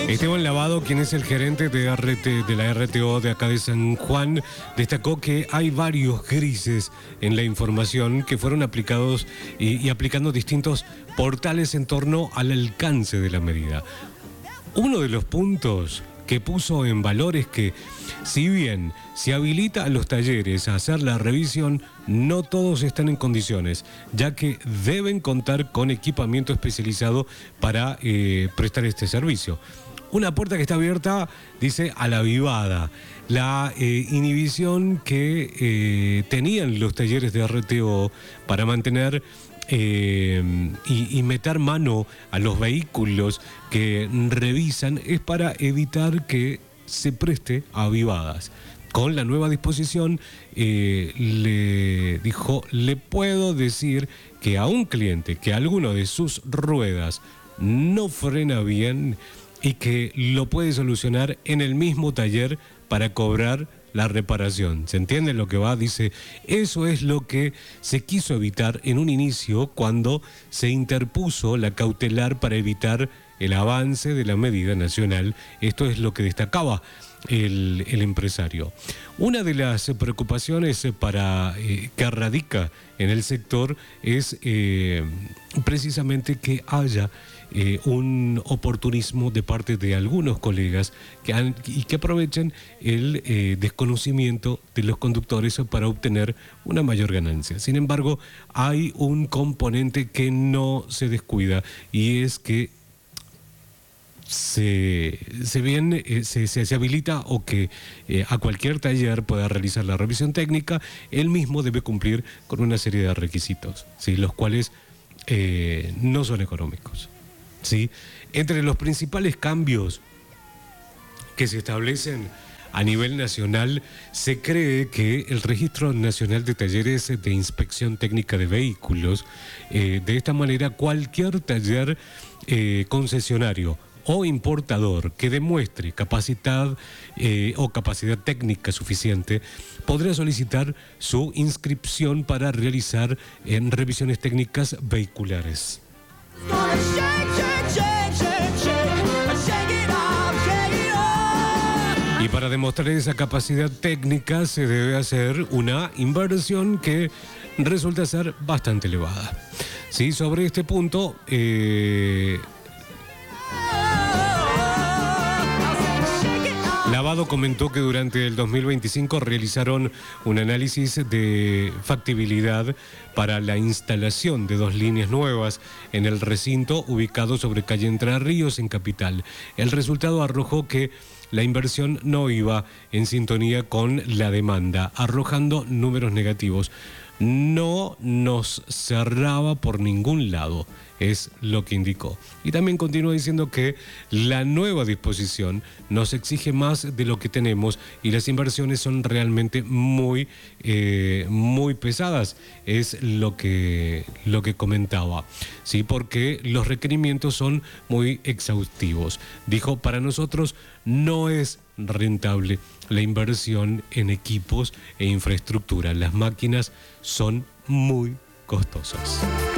Esteban Lavado, quien es el gerente de la RTO de acá de San Juan, destacó que hay varios grises en la información que fueron aplicados y aplicando distintos portales en torno al alcance de la medida. Uno de los puntos que puso en valor es que, si bien se habilita a los talleres a hacer la revisión, no todos están en condiciones, ya que deben contar con equipamiento especializado para prestar este servicio. Una puerta que está abierta, dice, a la vivada. La inhibición que tenían los talleres de RTO para mantener y meter mano a los vehículos que revisan es para evitar que se preste a vivadas. Con la nueva disposición, le dijo, le puedo decir que a un cliente que alguno de sus ruedas no frena bien y que lo puede solucionar en el mismo taller para cobrar la reparación. ¿Se entiende lo que va? Dice, eso es lo que se quiso evitar en un inicio cuando se interpuso la cautelar para evitar el avance de la medida nacional. Esto es lo que destacaba el empresario. Una de las preocupaciones que radica en el sector es precisamente que haya un oportunismo de parte de algunos colegas que aprovechen el desconocimiento de los conductores para obtener una mayor ganancia. Sin embargo, hay un componente que no se descuida y es que se habilita o que a cualquier taller pueda realizar la revisión técnica. Él mismo debe cumplir con una serie de requisitos, ¿sí?, los cuales no son económicos, ¿sí? Entre los principales cambios que se establecen a nivel nacional, se cree que el Registro Nacional de Talleres de Inspección Técnica de Vehículos, de esta manera cualquier taller concesionario o importador que demuestre capacidad o capacidad técnica suficiente podrá solicitar su inscripción para realizar revisiones técnicas vehiculares. Y para demostrar esa capacidad técnica se debe hacer una inversión que resulta ser bastante elevada. Sí, sobre este punto, Lavado comentó que durante el 2025 realizaron un análisis de factibilidad para la instalación de 2 líneas nuevas en el recinto ubicado sobre calle Entre Ríos en Capital. El resultado arrojó que la inversión no iba en sintonía con la demanda, arrojando números negativos. No nos cerraba por ningún lado, es lo que indicó. Y también continuó diciendo que la nueva disposición nos exige más de lo que tenemos y las inversiones son realmente muy pesadas, es lo que comentaba, ¿sí? Porque los requerimientos son muy exhaustivos. Dijo, para nosotros no es rentable la inversión en equipos e infraestructura. Las máquinas son muy costosas.